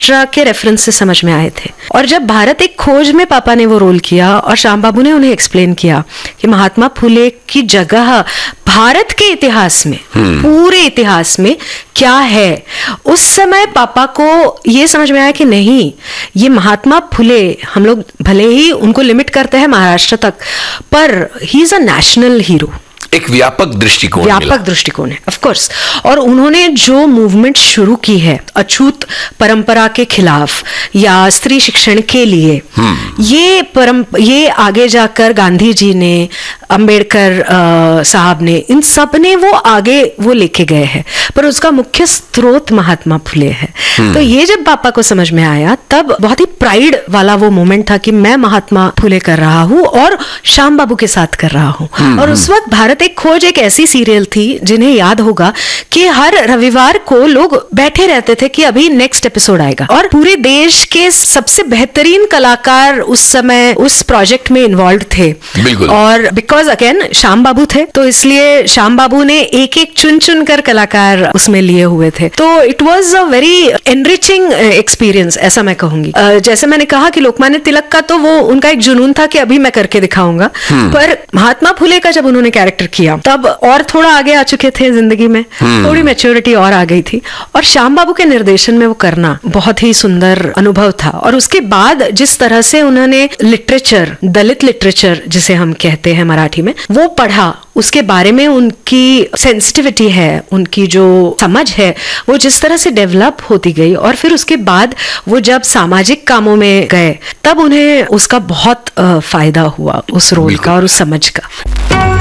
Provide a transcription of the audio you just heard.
महाराष्ट्र के रेफरेंस से समझ में आए थे। और जब भारत एक खोज में पापा ने वो रोल किया और श्याम बाबू ने उन्हें एक्सप्लेन किया कि महात्मा फुले की जगह भारत के इतिहास में, पूरे इतिहास में क्या है, उस समय पापा को ये समझ में आया कि नहीं, ये महात्मा फुले, हम लोग भले ही उनको लिमिट करते हैं महाराष्ट्र तक, पर he is a national hero. एक व्यापक दृष्टिकोण है ऑफ कोर्स। और उन्होंने जो मूवमेंट शुरू की है अछूत परंपरा के खिलाफ या स्त्री शिक्षण के लिए, ये आगे जाकर गांधी जी ने, अंबेडकर साहब ने, इन सब ने वो लेके गए हैं, पर उसका मुख्य स्रोत महात्मा फुले है। तो ये जब पापा को समझ में आया तब बहुत ही प्राइड वाला वो मोमेंट था कि मैं महात्मा फुले कर रहा हूँ और श्याम बाबू के साथ कर रहा हूँ। और उस वक्त भारत एक खोज एक ऐसी सीरियल थी जिन्हें याद होगा कि हर रविवार को लोग बैठे रहते थे कि अभी नेक्स्ट एपिसोड आएगा, और पूरे देश के सबसे बेहतरीन कलाकार उस समय उस प्रोजेक्ट में इन्वॉल्व थे। और बिकॉज अगेन श्याम बाबू थे, तो इसलिए श्याम बाबू ने एक एक चुन कर कलाकार उसमें लिए हुए थे। तो it was a very enriching experience, ऐसा मैं कहूंगी। जैसे मैंने कहा कि लोकमान्य तिलक का तो वो उनका एक जुनून था कि अभी मैं करके दिखाऊंगा, पर महात्मा फुले का जब उन्होंने कैरेक्टर किया तब और थोड़ा आगे आ चुके थे जिंदगी में, थोड़ी मैच्योरिटी और आ गई थी, और श्याम बाबू के निर्देशन में वो करना बहुत ही सुंदर अनुभव था। और उसके बाद जिस तरह से उन्होंने लिटरेचर, दलित लिटरेचर जिसे हम कहते हैं मराठी में, वो पढ़ा, उसके बारे में उनकी सेंसिटिविटी है, उनकी जो समझ है, वो जिस तरह से डेवलप होती गई, और फिर उसके बाद वो जब सामाजिक कामों में गए तब उन्हें उसका बहुत फायदा हुआ, उस रोल का और उस समझ का।